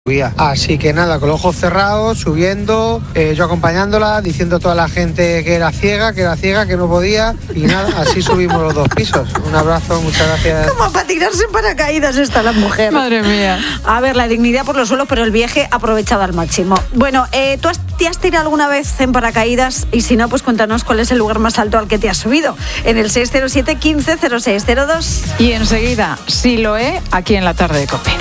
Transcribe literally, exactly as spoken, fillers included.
Así que nada, con los ojos cerrados, subiendo, eh, yo acompañándola, diciendo a toda la gente que era ciega, que era ciega, que no podía, y nada, así subimos los dos pisos. Un abrazo, muchas gracias. Como para tirarse en paracaídas está la mujer. Madre mía. A ver, la dignidad por los suelos, pero el viaje aprovechado al máximo. Bueno, eh, ¿tú has, te has tirado alguna vez en paracaídas? Y si no, pues cuéntanos cuál es el lugar más alto al que te has subido. En el seis cero siete, quince, cero seis cero dos. Y enseguida, si lo he, aquí en la tarde de COPE.